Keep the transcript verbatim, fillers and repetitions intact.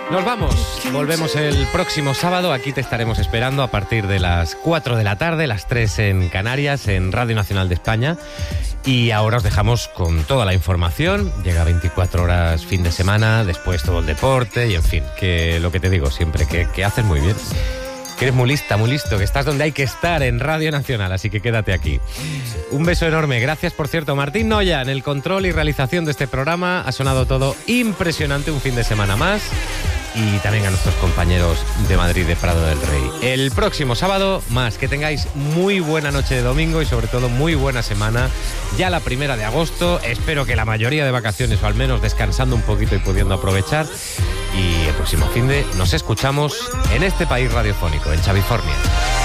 Nos vamos, volvemos el próximo sábado, aquí te estaremos esperando a partir de las cuatro de la tarde, las tres en Canarias, en Radio Nacional de España. Y ahora os dejamos con toda la información, llega veinticuatro horas fin de semana, después todo el deporte y en fin, que lo que te digo siempre, que, que haces muy bien. Que eres muy lista, muy listo, que estás donde hay que estar, en Radio Nacional, así que quédate aquí. Un beso enorme, gracias por cierto, Martín Noya, en el control y realización de este programa. Ha sonado todo impresionante, un fin de semana más. Y también a nuestros compañeros de Madrid, de Prado del Rey. El próximo sábado más, que tengáis muy buena noche de domingo y sobre todo muy buena semana. Ya la primera de agosto, espero que la mayoría de vacaciones o al menos descansando un poquito y pudiendo aprovechar. Y el próximo fin de nos escuchamos en este país radiofónico, en Chavifornia.